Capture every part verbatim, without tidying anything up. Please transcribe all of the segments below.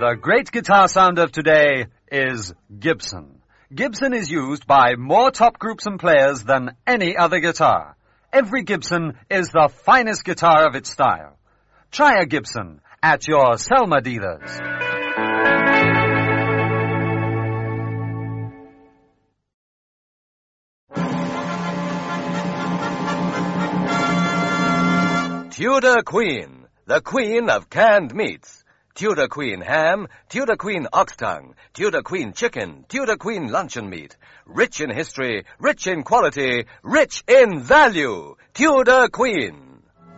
The great guitar sound of today is Gibson. Gibson is used by more top groups and players than any other guitar. Every Gibson is the finest guitar of its style. Try a Gibson at your Selma dealers. Tudor Queen, the queen of canned meats. Tudor Queen ham, Tudor Queen ox tongue, Tudor Queen chicken, Tudor Queen luncheon meat. Rich in history, rich in quality, rich in value. Tudor Queen.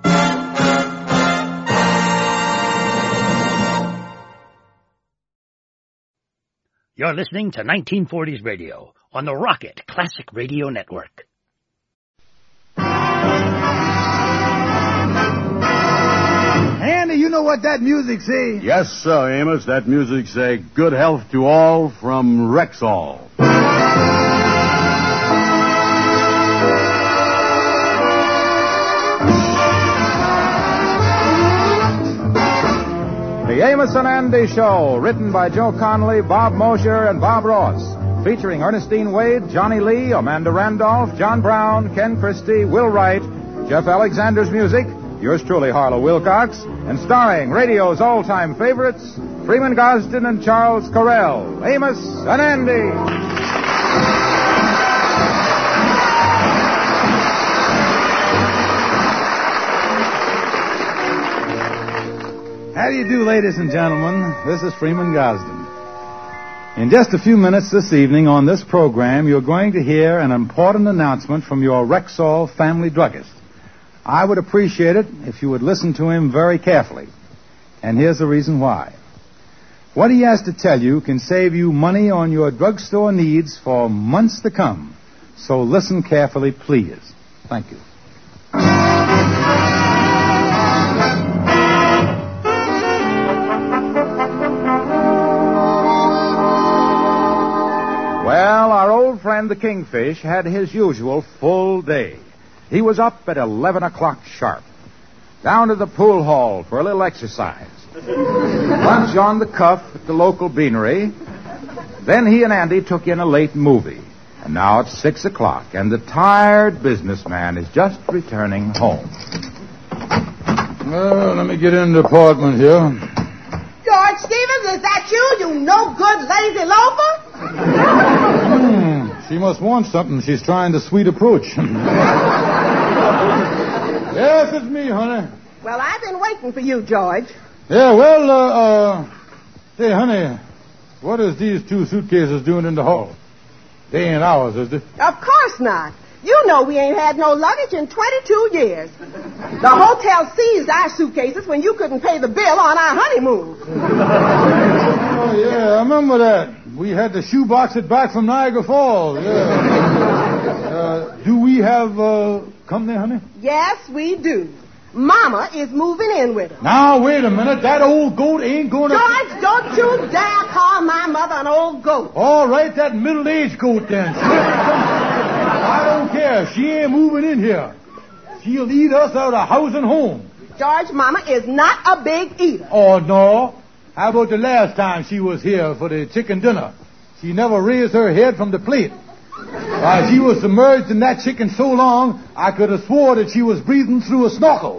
You're listening to nineteen forties Radio on the Rocket Classic Radio Network. Andy, you know what that music says? Yes, sir, Amos. That music say good health to all from Rexall. The Amos and Andy Show, written by Joe Connolly, Bob Mosher, and Bob Ross. Featuring Ernestine Wade, Johnny Lee, Amanda Randolph, John Brown, Ken Christie, Will Wright, Jeff Alexander's music, yours truly, Harlow Wilcox, and starring radio's all-time favorites, Freeman Gosden and Charles Correll. Amos and Andy. How do you do, ladies and gentlemen? This is Freeman Gosden. In just a few minutes this evening on this program, you're going to hear an important announcement from your Rexall family druggist. I would appreciate it if you would listen to him very carefully. And here's the reason why. What he has to tell you can save you money on your drugstore needs for months to come. So listen carefully, please. Thank you. Well, our old friend the Kingfish had his usual full day. He was up at eleven o'clock sharp, down to the pool hall for a little exercise, lunch on the cuff at the local beanery. Then he and Andy took in a late movie. And now it's six o'clock, and the tired businessman is just returning home. Well, let me get in the apartment here. George Stevens, is that you, you no-good lazy loafer? Hmm, she must want something. She's trying the sweet approach. Yes, it's me, honey. Well, I've been waiting for you, George. Yeah, well, uh, uh, hey, honey, what is these two suitcases doing in the hall? They ain't ours, is they? Of course not. You know we ain't had no luggage in twenty-two years. The hotel seized our suitcases when you couldn't pay the bill on our honeymoon. Oh, yeah, I remember that. We had to shoebox it back from Niagara Falls, yeah. Uh, do we have, uh, company, honey? Yes, we do. Mama is moving in with us. Now, wait a minute. That old goat ain't going to... George, don't you dare call my mother an old goat. All right, that middle-aged goat, then. I don't care. She ain't moving in here. She'll eat us out of house and home. George, Mama is not a big eater. Oh, no. How about the last time she was here for the chicken dinner? She never raised her head from the plate. Uh, she was submerged in that chicken so long, I could have swore that she was breathing through a snorkel.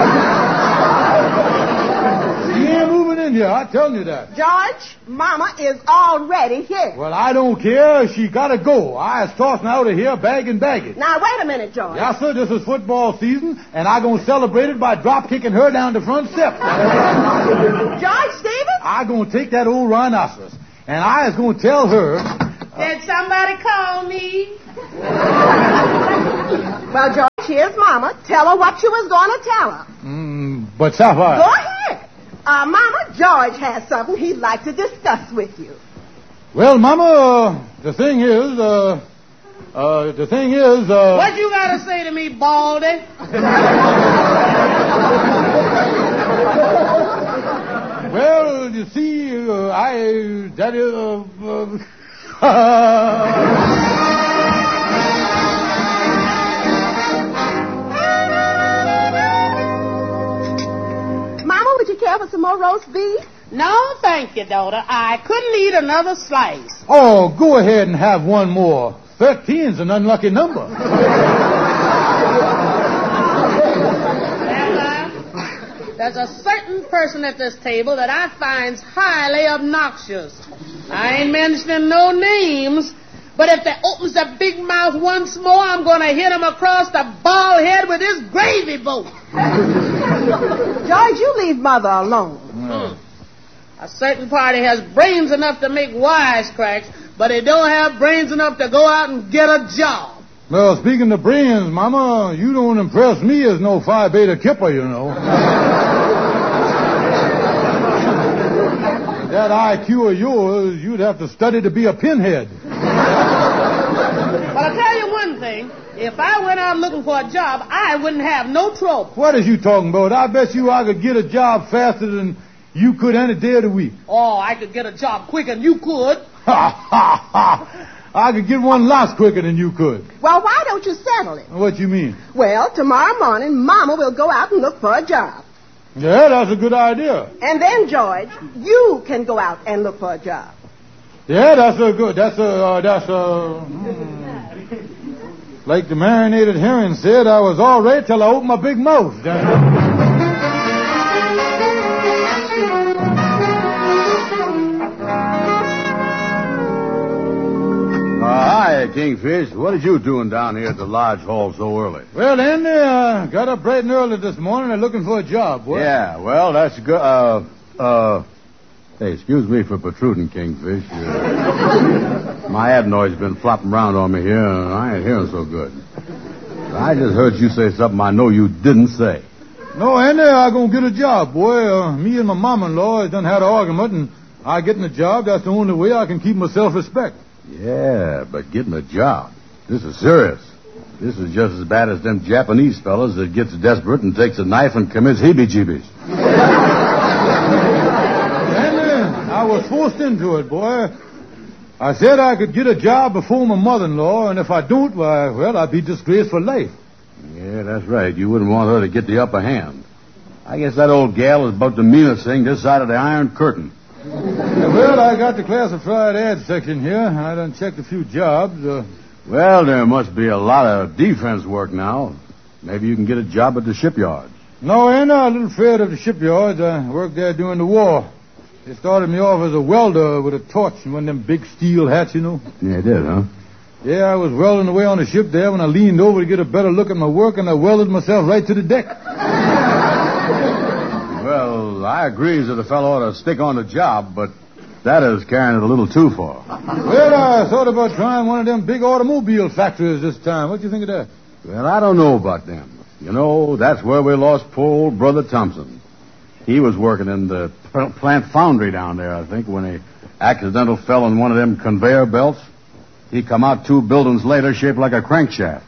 She ain't moving in here, I'm telling you that. George, Mama is already here. Well, I don't care. She gotta go. I was tossing out of here bag and baggage. Now, wait a minute, George. Yes, sir, this is football season, and I'm gonna celebrate it by drop-kicking her down the front steps. George Stevens? I'm gonna take that old rhinoceros, and I was gonna tell her... Did somebody call me? Well, George, here's Mama. Tell her what you was going to tell her. Mm, but, Sapphire... Go ahead. Uh, Mama, George has something he'd like to discuss with you. Well, Mama, uh, the thing is, uh, uh, the thing is, uh... What you got to say to me, Baldy? Well, you see, uh, I... That is... Uh, uh, Mama, would you care for some more roast beef? No, thank you, daughter. I couldn't eat another slice. Oh, go ahead and have one more. Thirteen's an unlucky number. There's a certain person at this table that I find highly obnoxious. I ain't mentioning no names, but if they opens their big mouth once more, I'm going to hit him across the bald head with this gravy boat. George, you leave Mother alone. Hmm. A certain party has brains enough to make wisecracks, but they don't have brains enough to go out and get a job. Well, speaking of brains, Mama, you don't impress me as no Phi Beta Kipper, you know. That I Q of yours, you'd have to study to be a pinhead. But I'll tell you one thing. If I went out looking for a job, I wouldn't have no trouble. What is you talking about? I bet you I could get a job faster than you could any day of the week. Oh, I could get a job quicker than you could. Ha, ha, ha. I could get one lots quicker than you could. Well, why don't you settle it? What you mean? Well, tomorrow morning, Mama will go out and look for a job. Yeah, that's a good idea. And then, George, you can go out and look for a job. Yeah, that's a good, that's a, uh, that's a... Hmm. Like the marinated herring said, I was all right till I opened my big mouth. Hi, Kingfish. What are you doing down here at the lodge hall so early? Well, Andy, uh, got up bright and early this morning and looking for a job. What? Yeah, well, that's good. Uh, uh, hey, excuse me for protruding, Kingfish. Uh, my adenoid's been flopping around on me here, and I ain't hearing so good. I just heard you say something I know you didn't say. No, Andy, I gonna get a job, boy. Uh, me and my mom-in-law has done had an argument, and I getting a job, that's the only way I can keep my self-respect. Yeah, but getting a job, this is serious. This is just as bad as them Japanese fellas that gets desperate and takes a knife and commits heebie-jeebies. Andy, I was forced into it, boy. I said I could get a job before my mother-in-law, and if I don't, why, well, I'd be disgraced for life. Yeah, that's right. You wouldn't want her to get the upper hand. I guess that old gal is about the meanest thing this side of the Iron Curtain. Well, I got the classified ad section here. I done checked a few jobs. Uh... Well, there must be a lot of defense work now. Maybe you can get a job at the shipyards. No, I ain't a little afraid of the shipyards. I worked there during the war. They started me off as a welder with a torch and one of them big steel hats, you know. Yeah, it did, huh? Yeah, I was welding away on the ship there when I leaned over to get a better look at my work, and I welded myself right to the deck. Well, I agree that a fellow ought to stick on the job, but that is carrying it a little too far. Well, I thought about trying one of them big automobile factories this time. What do you think of that? Well, I don't know about them. You know, that's where we lost poor old Brother Thompson. He was working in the plant foundry down there, I think, when he accidental fell on one of them conveyor belts. He come out two buildings later shaped like a crankshaft.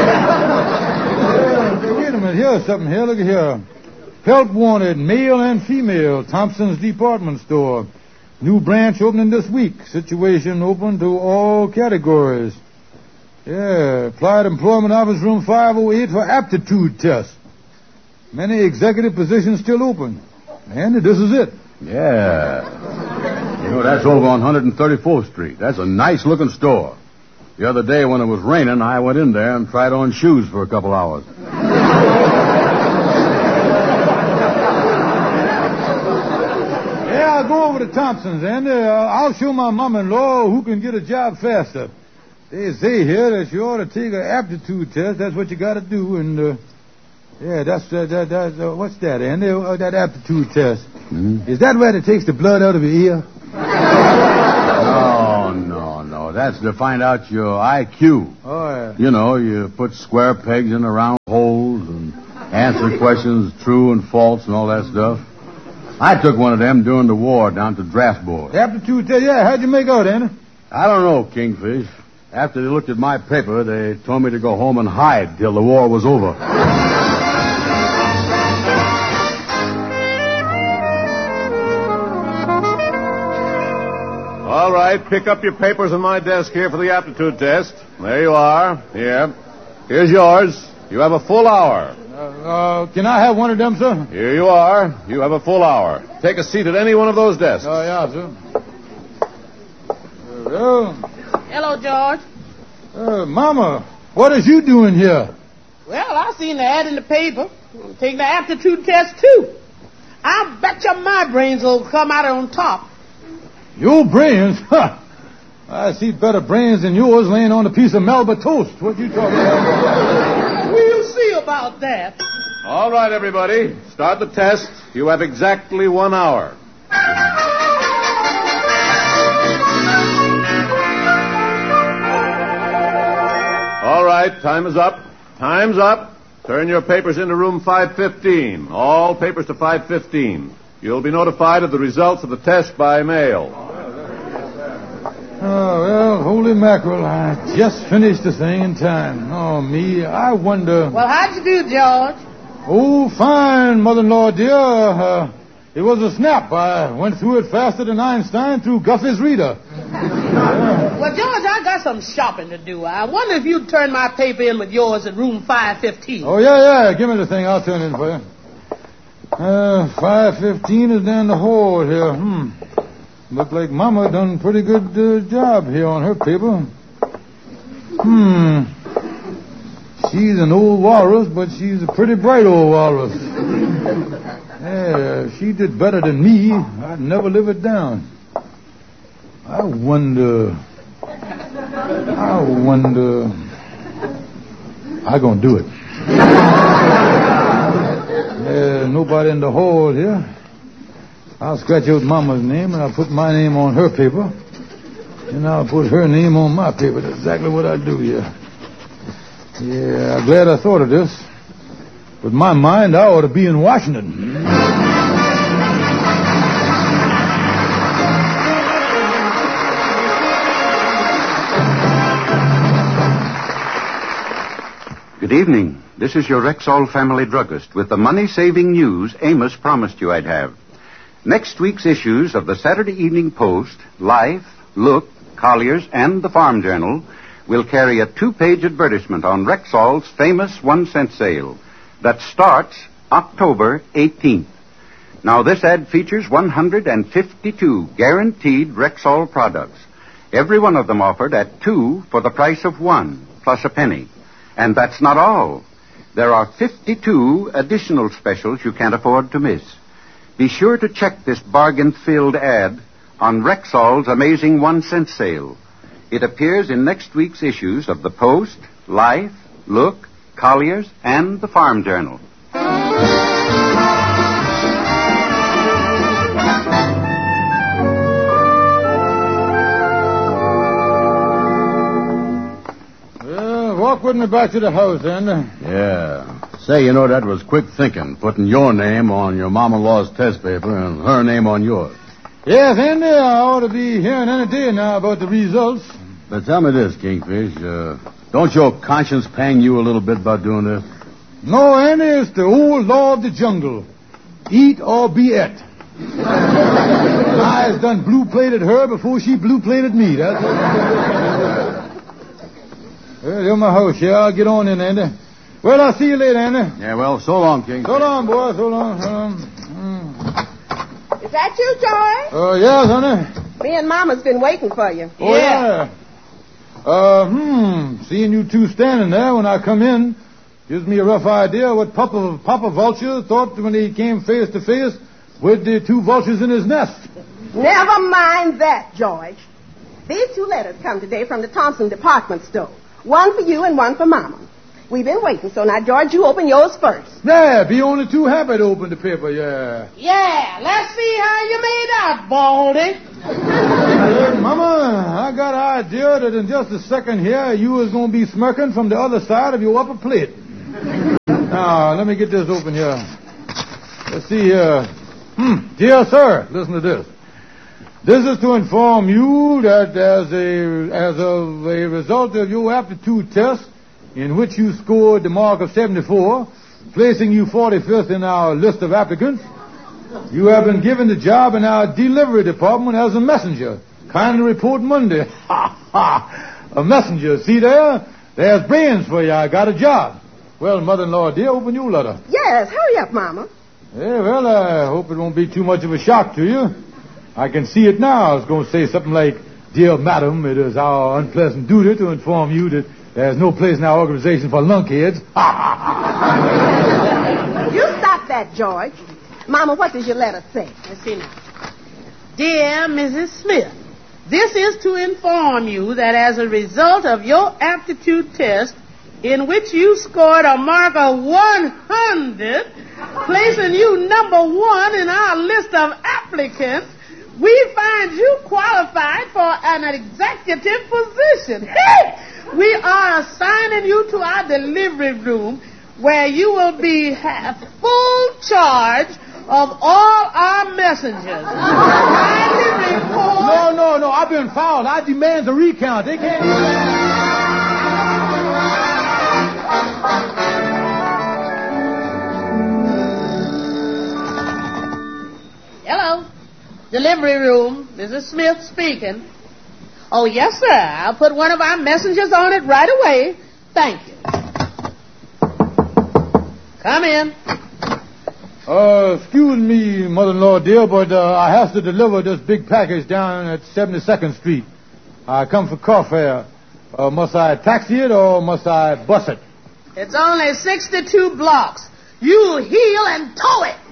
Hey, wait a minute. Here's something here. Look at here. Help wanted, male and female, Thompson's Department Store. New branch opening this week. Situation open to all categories. Yeah, applied employment office room five oh eight for aptitude test. Many executive positions still open. And this is it. Yeah. You know, that's over on one thirty-fourth Street. That's a nice-looking store. The other day when it was raining, I went in there and tried on shoes for a couple hours. Yeah, I'll go over to Thompson's, and uh, I'll show my mom-in-law who can get a job faster. They say here that you ought to take an aptitude test. That's what you got to do, and... Uh, Yeah, that's, uh, that, that, uh, what's that, Andy? Uh, that aptitude test. Mm-hmm. Is that where it takes the blood out of your ear? No, no, no. That's to find out your I Q. Oh, yeah. You know, you put square pegs in the round holes and answer questions true and false and all that stuff. I took one of them during the war down to draft board. The aptitude test, yeah. How'd you make out, Andy? I don't know, Kingfish. After they looked at my paper, they told me to go home and hide till the war was over. All right, pick up your papers on my desk here for the aptitude test. There you are. Here. Here's yours. You have a full hour. Uh, can I have one of them, sir? Here you are. You have a full hour. Take a seat at any one of those desks. Oh, yeah, sir. Uh, well, Hello, George. uh, Mama, what is you doing here? Well, I seen the ad in the paper. I'm taking the aptitude test, too. I bet you my brains will come out on top. Your brains? Huh. I see better brains than yours laying on a piece of Melba toast. What you talking about? We'll see about that. All right, everybody. Start the test. You have exactly one hour. All right, time is up. Time's up. Turn your papers into room five fifteen. All papers to five fifteen. You'll be notified of the results of the test by mail. Oh, well, holy mackerel, I just finished the thing in time. Oh, me, I wonder... Well, how'd you do, George? Oh, fine, mother-in-law, dear. Uh, it was a snap. I went through it faster than Einstein through Guffey's reader. Yeah. Well, George, I got some shopping to do. I wonder if you'd turn my paper in with yours at room five fifteen. Oh, yeah, yeah. Give me the thing. I'll turn it in for you. Uh, five fifteen is down the hall here. Hmm. Look like Mama done a pretty good uh, job here on her paper. Hmm. She's an old walrus, but she's a pretty bright old walrus. Yeah, she did better than me. I'd never live it down. I wonder... I wonder... I gonna do it. Yeah, nobody in the hall here. I'll scratch out Mama's name, and I'll put my name on her paper. And I'll put her name on my paper. That's exactly what I do here. Yeah, I'm glad I thought of this. With my mind, I ought to be in Washington. Good evening. This is your Rexall family druggist with the money-saving news Amos promised you I'd have. Next week's issues of the Saturday Evening Post, Life, Look, Collier's, and the Farm Journal will carry a two-page advertisement on Rexall's famous one-cent sale that starts October eighteenth. Now, this ad features one hundred fifty-two guaranteed Rexall products, every one of them offered at two for the price of one, plus a penny. And that's not all. There are fifty-two additional specials you can't afford to miss. Be sure to check this bargain-filled ad on Rexall's amazing one-cent sale. It appears in next week's issues of the Post, Life, Look, Collier's, and the Farm Journal. Well, walk with me back to the house, Andy. Yeah. Say, you know, that was quick thinking, putting your name on your mom-in-law's test paper and her name on yours. Yes, Andy, I ought to be hearing any day now about the results. But tell me this, Kingfish. Uh, don't your conscience pang you a little bit about doing this? No, Andy, it's the old law of the jungle. Eat or be et. I's done blue-plated her before she blue-plated me. That's it. Well, you're my house here. I'll get on in, Andy. Well, I'll see you later, Andy. Yeah, well, so long, King. So long, boy. So long. So long. Mm. Is that you, Joy? Oh, uh, yes, honey. Me and Mama's been waiting for you. Oh, yeah. yeah. Uh, hmm. Seeing you two standing there when I come in gives me a rough idea what Papa, Papa Vulture thought when he came face to face with the two vultures in his nest. Never mind that, George. These two letters come today from the Thompson department store. One for you and one for Mama. We've been waiting, so now, George, you open yours first. Yeah, be only too happy to open the paper, yeah. Yeah, let's see how you made out, Baldy. Hey, Mama, I got an idea that in just a second here, you is going to be smirking from the other side of your upper plate. Now, let me get this open here. Let's see here. Hmm. Dear sir, listen to this. This is to inform you that as a as of a result of your aptitude test, in which you scored the mark of seventy-four, placing you forty-fifth in our list of applicants, you have been given the job in our delivery department as a messenger. Kindly report Monday. Ha, ha. A messenger. See there? There's brains for you. I got a job. Well, mother-in-law, dear, open your letter. Yes, hurry up, Mama. Yeah, well, I hope it won't be too much of a shock to you. I can see it now. I was going to say something like, Dear Madam, it is our unpleasant duty to inform you that there's no place in our organization for lunkheads. You stop that, George. Mama, what does your letter say? Let's see now. Dear Missus Smith, this is to inform you that as a result of your aptitude test, in which you scored a mark of one hundred, placing you number one in our list of applicants, we find you qualified for an executive position. Hey! We are assigning you to our delivery room, where you will be have full charge of all our messengers. Kindly report. No, no, no. I've been fouled. I demand a recount. They can't do that. Hello. Delivery room. Missus Smith speaking. Oh, yes, sir. I'll put one of our messengers on it right away. Thank you. Come in. Uh, excuse me, mother-in-law, dear, but uh, I have to deliver this big package down at seventy-second Street. I come for car fare. Uh, must I taxi it or must I bus it? It's only sixty-two blocks. You heel and tow it.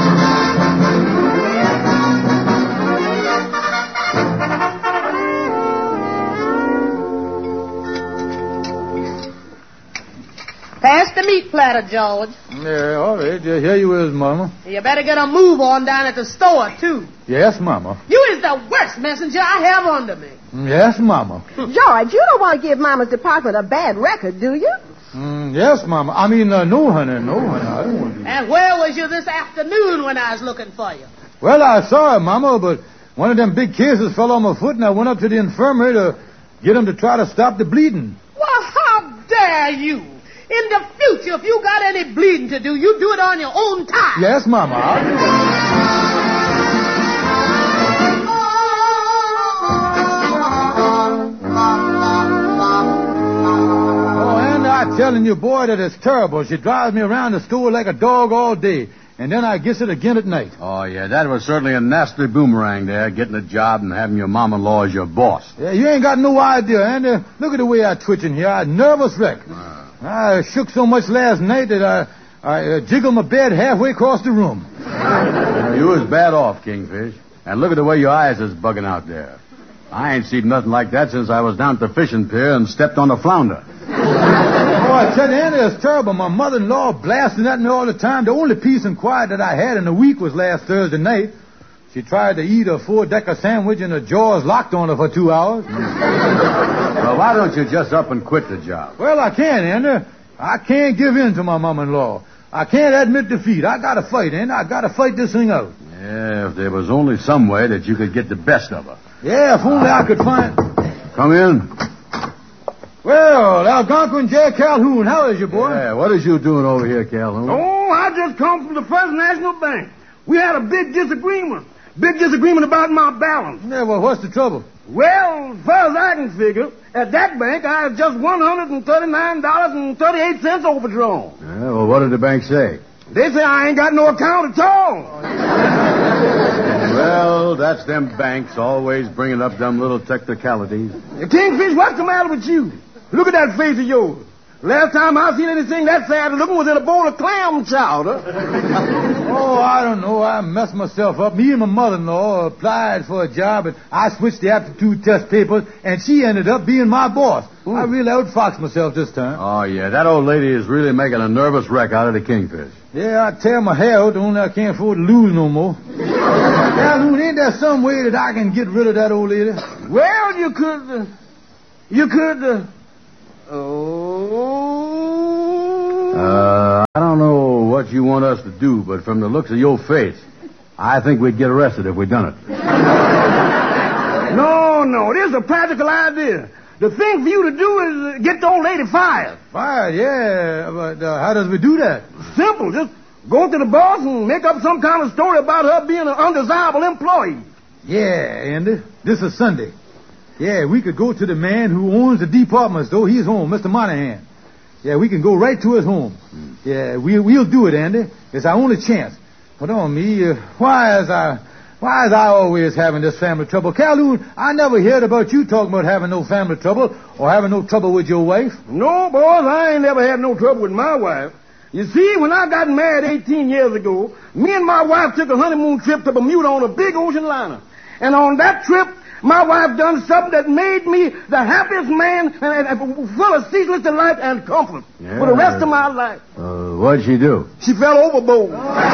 Pass the meat platter, George. Yeah, all right. Yeah, here you is, Mama. You better get a move on down at the store, too. Yes, Mama. You is the worst messenger I have under me. Yes, Mama. George, you don't want to give Mama's department a bad record, do you? Mm, yes, Mama. I mean, uh, no, honey, no, honey. I don't want to do that. And where was you this afternoon when I was looking for you? Well, I saw her, Mama, but one of them big cases fell on my foot, and I went up to the infirmary to get him to try to stop the bleeding. Well, how dare you? In the future, if you got any bleeding to do, you do it on your own time. Yes, Mama. I'll do that. Oh, and I'm telling you, boy, that it's terrible. She drives me around the store like a dog all day, and then I gets it again at night. Oh, yeah, that was certainly a nasty boomerang there, getting a job and having your mom-in-law as your boss. Yeah, you ain't got no idea, Andy. Look at the way I twitching here. I'm nervous wreck. Uh. I shook so much last night that I, I uh, jiggled my bed halfway across the room. You was bad off, Kingfish. And look at the way your eyes is bugging out there. I ain't seen nothing like that since I was down at the fishing pier and stepped on a flounder. Oh, I tell you, Andy, it's terrible. My mother-in-law blasting at me all the time. The only peace and quiet that I had in a week was last Thursday night. She tried to eat a four-decker sandwich and the jaws locked on her for two hours. Well, why don't you just up and quit the job? Well, I can't, Andy. I can't give in to my mom-in-law. I can't admit defeat. I gotta fight, Andy. I gotta fight this thing out. Yeah, if there was only some way that you could get the best of her. Yeah, if only I could find... Come in. Well, Algonquin J. Calhoun, how is you, boy? Yeah, what is you doing over here, Calhoun? Oh, I just come from the First National Bank. We had a big disagreement. Big disagreement about my balance. Yeah, well, what's the trouble? Well, as far as I can figure, at that bank I have just one hundred thirty-nine dollars and thirty-eight cents overdrawn. Yeah, well, what did the bank say? They say I ain't got no account at all. Well, that's them banks always bringing up them little technicalities. Kingfish, what's the matter with you? Look at that face of yours. Last time I seen anything that sad looking was in a bowl of clam chowder. Oh, I don't know. I messed myself up. Me and my mother-in-law applied for a job, and I switched the aptitude test papers, and she ended up being my boss. Ooh. I really outfoxed myself this time. Oh, yeah. That old lady is really making a nervous wreck out of the Kingfish. Yeah, I tear my hair out, only I can't afford to lose no more. Calhoun, ain't there some way that I can get rid of that old lady? Well, you could... Uh, you could... Uh, oh... Uh, I don't know what you want us to do, but from the looks of your face, I think we'd get arrested if we done it. No, no, this is a practical idea. The thing for you to do is get the old lady fired. Fired, yeah, but uh, how does we do that? Simple, just go to the boss and make up some kind of story about her being an undesirable employee. Yeah, Andy, this is Sunday. Yeah, we could go to the man who owns the department store. He's home, Mister Monahan. Yeah, we can go right to his home. Mm. Yeah, we, we'll do it, Andy. It's our only chance. But on me, uh, why is I... Why is I always having this family trouble? Calhoun, I never heard about you talking about having no family trouble or having no trouble with your wife. No, boys, I ain't never had no trouble with my wife. You see, when I got married eighteen years ago, me and my wife took a honeymoon trip to Bermuda on a big ocean liner. And on that trip, my wife done something that made me the happiest man and, and, and full of ceaseless delight and comfort yeah. for the rest of my life. Uh, what'd she do? She fell overboard.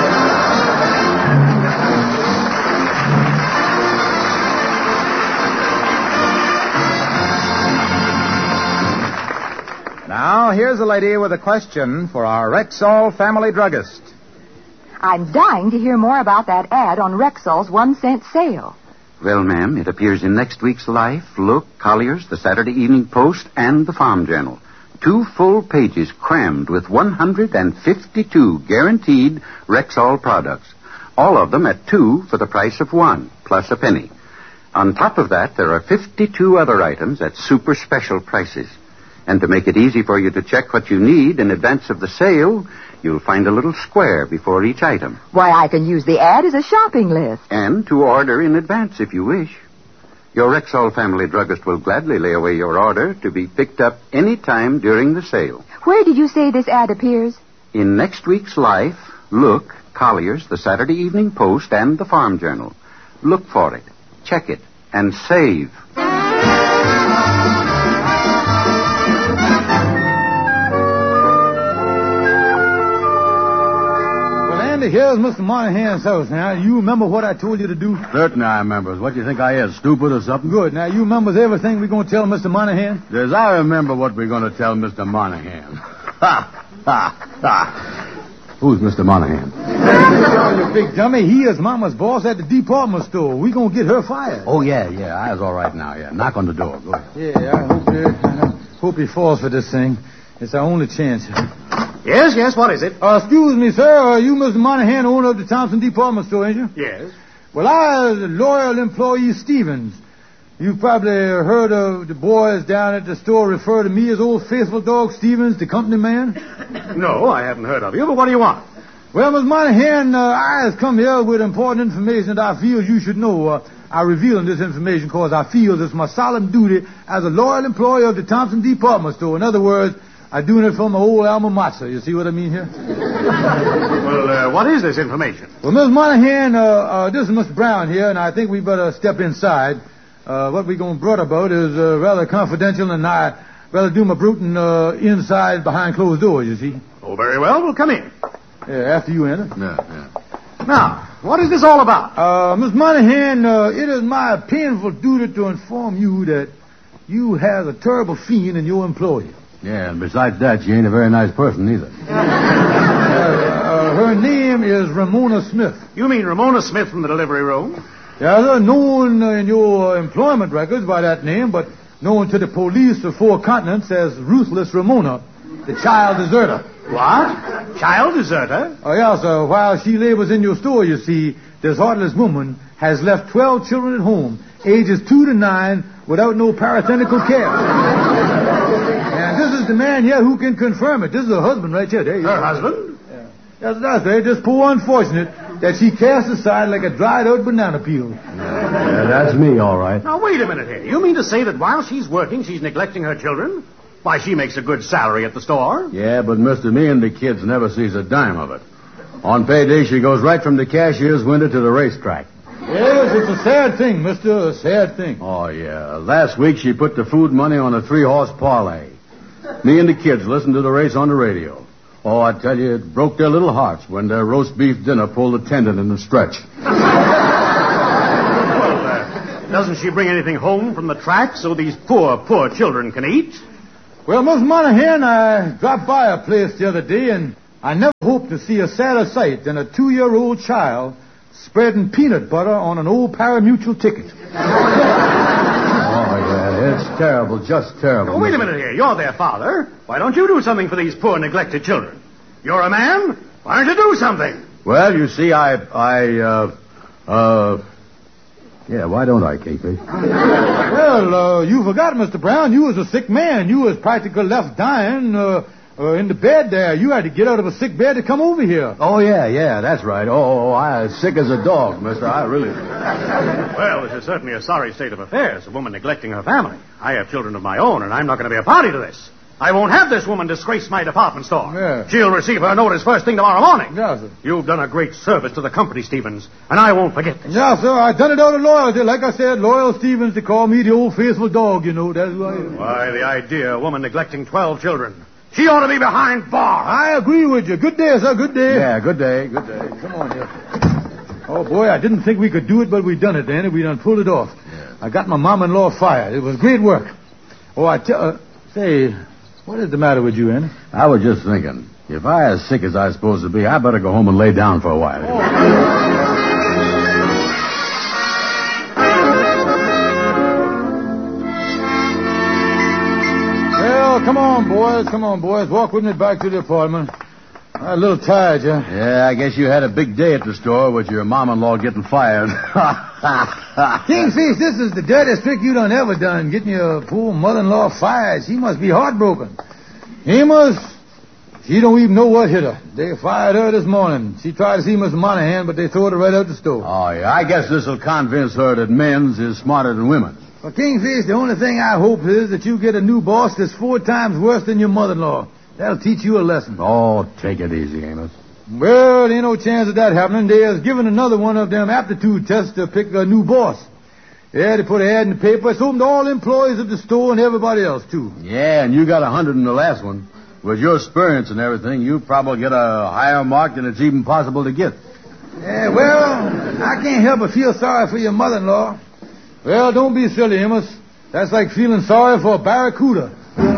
Now, here's a lady with a question for our Rexall family druggist. I'm dying to hear more about that ad on Rexall's one-cent sale. Well, ma'am, it appears in next week's Life, Look, Collier's, the Saturday Evening Post, and the Farm Journal. Two full pages crammed with one hundred fifty-two guaranteed Rexall products. All of them at two for the price of one, plus a penny. On top of that, there are fifty-two other items at super special prices. And to make it easy for you to check what you need in advance of the sale, you'll find a little square before each item. Why, I can use the ad as a shopping list. And to order in advance if you wish. Your Rexall family druggist will gladly lay away your order to be picked up any time during the sale. Where did you say this ad appears? In next week's Life, Look, Collier's, the Saturday Evening Post, and the Farm Journal. Look for it, check it, and save. Here's Mister Monahan's house now. You remember what I told you to do? Certainly I remember. What do you think I is, stupid or something? Good. Now, you remembers everything we're going to tell Mister Monahan? Yes, I remember what we're going to tell Mister Monahan. Ha! Ha! Ha! Who's Mister Monahan? Oh, you big dummy. He is Mama's boss at the department store. We're going to get her fired. Oh, yeah, yeah. I was all right now, yeah. Knock on the door. Go ahead. Yeah, I hope, uh, I hope he falls for this thing. It's our only chance. Yes, yes, what is it? Uh, excuse me, sir. Are you Mister Monahan, owner of the Thompson Department Store, ain't you? Yes. Well, I was a loyal employee, Stevens. You've probably heard of the boys down at the store refer to me as Old Faithful Dog Stevens, the company man? No, I haven't heard of you, but what do you want? Well, Mister Monahan, uh, I has come here with important information that I feel you should know. Uh, I'm revealing this information because I feel it's my solemn duty as a loyal employee of the Thompson Department Store. In other words, I'm doing it from my old alma mater. You see what I mean here? Well, uh, what is this information? Well, Mister Monahan, uh, uh, this is Mister Brown here, and I think we better step inside. Uh, what we're going to brood about is uh, rather confidential, and I rather do my bruting uh, inside behind closed doors, you see. Oh, very well. We'll come in. Yeah, after you enter. Yeah, yeah. Now, what is this all about? Uh, Mister Monahan, uh, it is my painful duty to inform you that you have a terrible fiend in your employer. Yeah, and besides that, she ain't a very nice person either. uh, uh, her name is Ramona Smith. You mean Ramona Smith from the delivery room? Yeah, they're known in your employment records by that name, but known to the police of four continents as Ruthless Ramona, the child deserter. What? Child deserter? Oh, yeah, sir. While she labors in your store, you see, this heartless woman has left twelve children at home, ages two to nine, without no parenthetical care. And this is the man here who can confirm it. This is her husband right here. There you Her go. husband? Yeah. Yes, that's right. Just poor unfortunate that she cast aside like a dried-out banana peel. Yeah, that's me, all right. Now, wait a minute here. You mean to say that while she's working, she's neglecting her children? Why, she makes a good salary at the store. Yeah, but Mister Me and the kids never sees a dime of it. On payday, she goes right from the cashier's window to the racetrack. Yes, it's a sad thing, mister, a sad thing. Oh, yeah. Last week, she put the food money on a three-horse parlay. Me and the kids listened to the race on the radio. Oh, I tell you, it broke their little hearts when their roast beef dinner pulled a tendon in the stretch. Well, uh, doesn't she bring anything home from the track so these poor, poor children can eat? Well, Mister Monahan, I dropped by a place the other day, and I never hoped to see a sadder sight than a two-year-old child spreading peanut butter on an old pari-mutuel ticket. Oh, yeah, it's terrible, just terrible. Oh, wait a minute here. You're their father. Why don't you do something for these poor, neglected children? You're a man. Why don't you do something? Well, you see, I, I, uh, uh... Yeah, why don't I, K P? Well, uh, you forgot, Mister Brown. You was a sick man. You was practically left dying uh, Uh, in the bed there. You had to get out of a sick bed to come over here. Oh, yeah, yeah, that's right. Oh, I was sick as a dog, mister. I really... Well, this is certainly a sorry state of affairs, a woman neglecting her family. I have children of my own, and I'm not going to be a party to this. I won't have this woman disgrace my department store. Yeah. She'll receive her notice first thing tomorrow morning. Yeah, sir. You've done a great service to the company, Stevens, and I won't forget this. Yeah, sir, I done it out of loyalty. Like I said, loyal Stevens, they call me the old faithful dog, you know. That's who I am. Why, the idea, a woman neglecting twelve children. She ought to be behind bars. I agree with you. Good day, sir, good day. Yeah, good day, good day. Come on, here. Oh, boy, I didn't think we could do it, but we done it, Danny. We done pulled it off. Yeah. I got my mom-in-law fired. It was great work. Oh, I tell... Uh, say, what is the matter with you, Annie? I was just thinking, if I as sick as I'm supposed to be, I better go home and lay down for a while. Oh. Well, come on, boys. Come on, boys. Walk with me back to the apartment. I'm a little tired, yeah? Yeah, I guess you had a big day at the store with your mom-in-law getting fired. Kingfish, this is the dirtiest trick you done ever done, getting your poor mother-in-law fired. She must be heartbroken. Amos, she don't even know what hit her. They fired her this morning. She tried to see Mister Monahan, but they threw her right out the store. Oh, yeah, I guess this'll convince her that men's is smarter than women's. Well, Kingfish, the only thing I hope is that you get a new boss that's four times worse than your mother-in-law. That'll teach you a lesson. Oh, take it easy, Amos. Well, there ain't no chance of that happening. They're giving another one of them aptitude tests to pick a new boss. Yeah, they put an ad in the paper. It's open to all employees of the store and everybody else, too. Yeah, and you got a hundred in the last one. With your experience and everything, you probably get a higher mark than it's even possible to get. Yeah, well, I can't help but feel sorry for your mother-in-law. Well, don't be silly, Amos. That's like feeling sorry for a barracuda.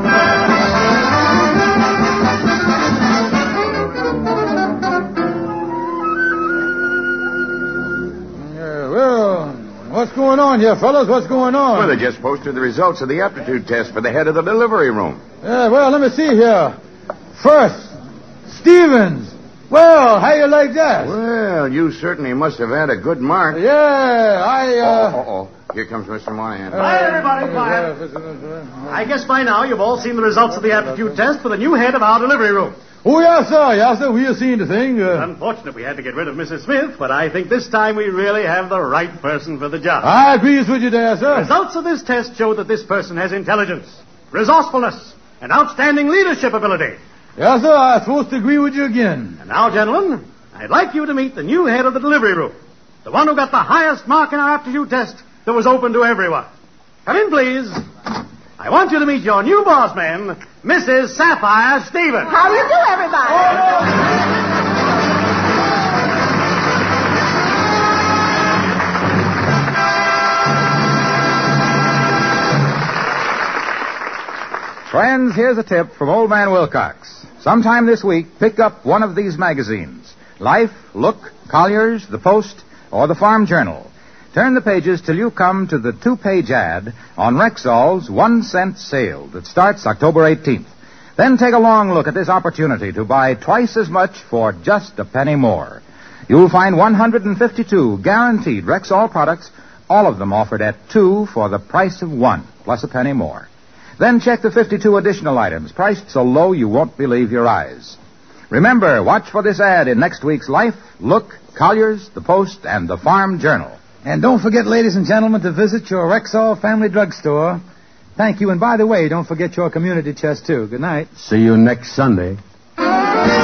What's going on here, fellas? What's going on? Well, they just posted the results of the aptitude test for the head of the delivery room. Yeah, well, let me see here. First, Stevens. Well, how you like that? Well, you certainly must have had a good mark. Yeah, I, uh... Oh, oh, oh. Here comes Mister Monahan. Hi, everybody. Quiet. I guess by now you've all seen the results of the aptitude test for the new head of our delivery room. Oh, yes, sir. Yes, sir. We have seen the thing. Uh... Unfortunate we had to get rid of Missus Smith, but I think this time we really have the right person for the job. I agree with you there, sir. The results of this test show that this person has intelligence, resourcefulness, and outstanding leadership ability. Yes, sir. I'm supposed to agree with you again. And now, gentlemen, I'd like you to meet the new head of the delivery room, the one who got the highest mark in our aptitude test that was open to everyone. Come in, please. I want you to meet your new boss man, Missus Sapphire Stevens. How do you do, everybody? Friends, here's a tip from Old Man Wilcox. Sometime this week, pick up one of these magazines. Life, Look, Collier's, The Post, or the Farm Journal. Turn the pages till you come to the two-page ad on Rexall's one-cent sale that starts October eighteenth. Then take a long look at this opportunity to buy twice as much for just a penny more. You'll find one hundred fifty-two guaranteed Rexall products, all of them offered at two for the price of one, plus a penny more. Then check the fifty-two additional items, priced so low you won't believe your eyes. Remember, watch for this ad in next week's Life, Look, Collier's, The Post, and the Farm Journal. And don't forget, ladies and gentlemen, to visit your Rexall Family Drugstore. Thank you. And by the way, don't forget your community chest, too. Good night. See you next Sunday.